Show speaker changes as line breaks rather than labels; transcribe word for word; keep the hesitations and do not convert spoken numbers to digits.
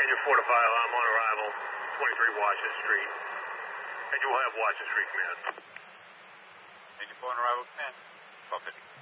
Danger four to five, I'm on arrival, twenty-three Washington Street. And you will have Washington Street command.
Danger four on arrival, command. twelve fifty.